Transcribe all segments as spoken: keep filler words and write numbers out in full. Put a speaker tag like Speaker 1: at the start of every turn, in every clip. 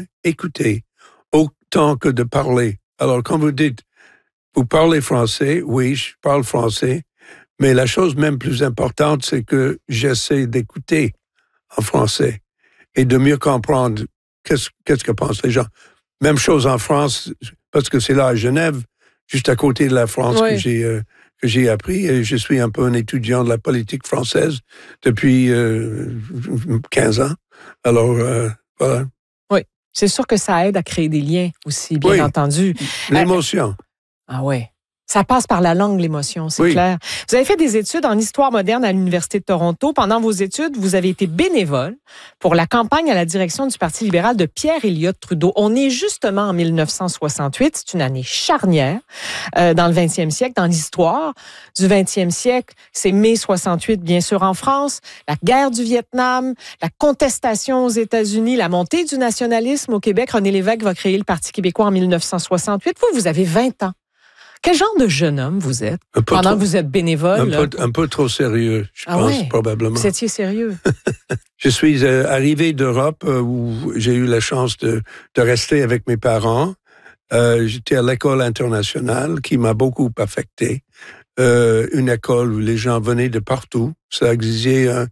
Speaker 1: écouter autant que de parler. Alors, quand vous dites, vous parlez français, oui, je parle français, mais la chose même plus importante, c'est que j'essaie d'écouter en français et de mieux comprendre qu'est-ce, qu'est-ce que pensent les gens. Même chose en France, parce que c'est là à Genève, juste à côté de la France, oui. que j'ai euh, que j'ai appris. Et je suis un peu un étudiant de la politique française depuis euh, quinze ans. Alors, euh, voilà.
Speaker 2: Oui, c'est sûr que ça aide à créer des liens aussi, bien
Speaker 1: oui.
Speaker 2: entendu.
Speaker 1: L'émotion.
Speaker 2: Euh, ah oui. Ça passe par la langue, l'émotion, c'est
Speaker 1: oui.
Speaker 2: clair. Vous avez fait des études en histoire moderne à l'Université de Toronto. Pendant vos études, vous avez été bénévole pour la campagne à la direction du Parti libéral de Pierre Elliott Trudeau. On est justement en mille neuf cent soixante-huit. C'est une année charnière euh, dans le vingtième siècle, dans l'histoire du vingtième siècle. C'est mai soixante-huit, bien sûr, en France. La guerre du Vietnam, la contestation aux États-Unis, la montée du nationalisme au Québec. René Lévesque va créer le Parti québécois en mille neuf cent soixante-huit. Vous, vous avez vingt ans. Quel genre de jeune homme vous êtes pendant trop, que vous êtes bénévole?
Speaker 1: Un peu, un peu trop sérieux, je ah pense, ouais, probablement.
Speaker 2: Vous étiez sérieux?
Speaker 1: Je suis euh, arrivé d'Europe euh, où j'ai eu la chance de, de rester avec mes parents. Euh, j'étais à l'école internationale qui m'a beaucoup affecté. Euh, une école où les gens venaient de partout. Ça exigeait un,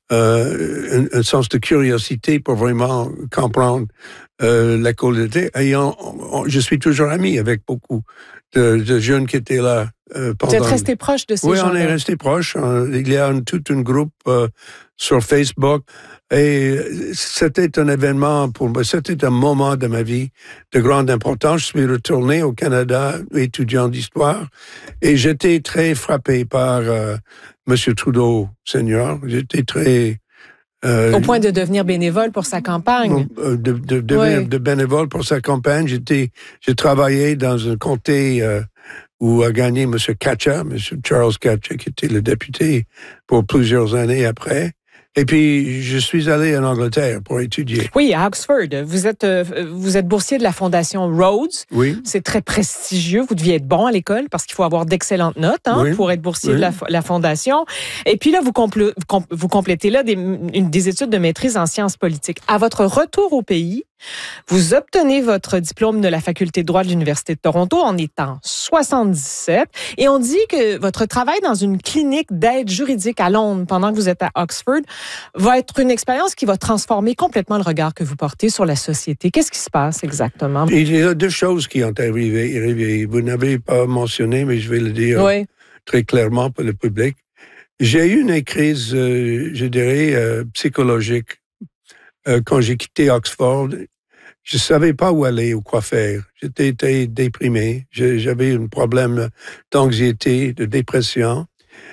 Speaker 1: euh, un, un sens de curiosité pour vraiment comprendre euh, l'école d'été. Et on, on, je suis toujours ami avec beaucoup de, de jeunes qui étaient là. Euh, pendant...
Speaker 2: Vous êtes restés proches de ces
Speaker 1: oui,
Speaker 2: gens-là?
Speaker 1: Oui, on est restés proches. Il y a un, tout un groupe euh, sur Facebook. Et c'était un événement pour moi, c'était un moment de ma vie de grande importance. Je suis retourné au Canada, étudiant d'histoire, et j'étais très frappé par euh, M. Trudeau, senior. J'étais très...
Speaker 2: Euh, au point de devenir bénévole pour sa campagne.
Speaker 1: De, de, de devenir oui. de bénévole pour sa campagne. J'étais, j'ai travaillé dans un comté euh, où a gagné M. Katcha, M. Charles Katcha, qui était le député pour plusieurs années après. Et puis, je suis allé en Angleterre pour étudier.
Speaker 2: Oui, à Oxford. Vous êtes, euh, vous êtes boursier de la Fondation Rhodes.
Speaker 1: Oui.
Speaker 2: C'est très prestigieux. Vous deviez être bon à l'école parce qu'il faut avoir d'excellentes notes hein,
Speaker 1: oui.
Speaker 2: pour être boursier
Speaker 1: oui.
Speaker 2: de la, la Fondation. Et puis là, vous, compl- vous complétez là des, une, des études de maîtrise en sciences politiques. À votre retour au pays, vous obtenez votre diplôme de la Faculté de droit de l'Université de Toronto en étant soixante-dix-sept. Et on dit que votre travail dans une clinique d'aide juridique à Londres pendant que vous êtes à Oxford va être une expérience qui va transformer complètement le regard que vous portez sur la société. Qu'est-ce qui se passe exactement?
Speaker 1: Il y a deux choses qui ont arrivé. Vous n'avez pas mentionné, mais je vais le dire oui. très clairement pour le public. J'ai eu une crise, euh, je dirais, euh, psychologique euh, quand j'ai quitté Oxford. Je savais pas où aller ou quoi faire. J'étais très déprimé. J'avais un problème d'anxiété, de dépression.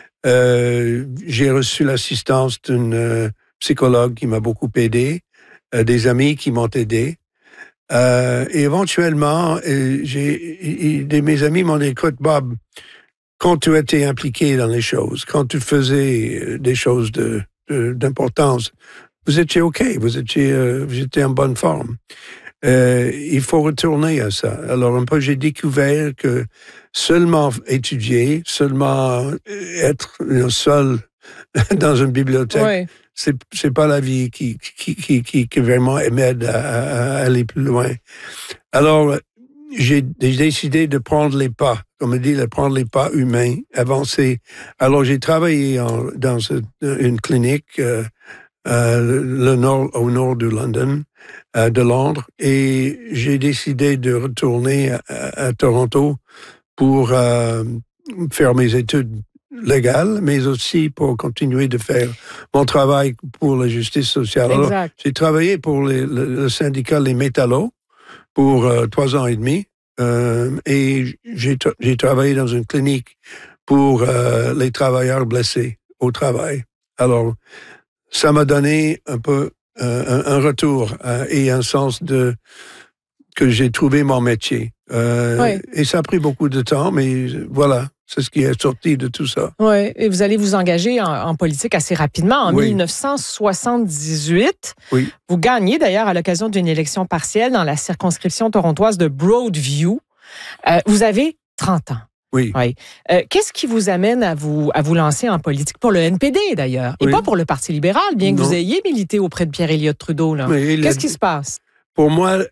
Speaker 1: Euh, j'ai reçu l'assistance d'une euh, psychologue qui m'a beaucoup aidé, euh, des amis qui m'ont aidé. Euh, et éventuellement, euh, j'ai, et, mes amis m'ont dit, écoute, Bob, quand tu étais impliqué dans les choses, quand tu faisais des choses de, de, d'importance, vous étiez OK, vous étiez, euh, vous étiez en bonne forme. Euh, il faut retourner à ça. Alors, un peu, j'ai découvert que seulement étudier, seulement être seul dans une bibliothèque, oui. c'est, c'est pas la vie qui, qui, qui, qui, qui vraiment m'aide à, à aller plus loin. Alors, j'ai décidé de prendre les pas, comme on dit, de prendre les pas humains, avancer. Alors, j'ai travaillé en, dans une clinique, euh, euh, le nord, au nord de London, euh, de Londres, et j'ai décidé de retourner à, à Toronto pour euh, faire mes études légales, mais aussi pour continuer de faire mon travail pour la justice sociale. Alors, j'ai travaillé pour les, le, le syndicat Les Métallos pour euh, trois ans et demi, euh, et j'ai, tra- j'ai travaillé dans une clinique pour euh, les travailleurs blessés au travail. Alors, ça m'a donné un peu euh, un, un retour euh, et un sens de que j'ai trouvé mon métier. Euh, oui. Et ça a pris beaucoup de temps, mais voilà, c'est ce qui est sorti de tout ça.
Speaker 2: Oui, et vous allez vous engager en, en politique assez rapidement. En
Speaker 1: oui.
Speaker 2: dix-neuf cent soixante-dix-huit,
Speaker 1: oui.
Speaker 2: vous gagnez d'ailleurs à l'occasion d'une élection partielle dans la circonscription torontoise de Broadview. Euh, vous avez trente ans.
Speaker 1: Oui.
Speaker 2: oui. Euh, qu'est-ce qui vous amène à vous, à vous lancer en politique? Pour le N P D, d'ailleurs, et
Speaker 1: oui.
Speaker 2: pas pour le Parti libéral, bien que
Speaker 1: non.
Speaker 2: vous ayez milité auprès de Pierre Elliott Trudeau. Là.
Speaker 1: Mais
Speaker 2: Qu'est-ce
Speaker 1: a...
Speaker 2: qui se passe?
Speaker 1: Pour moi,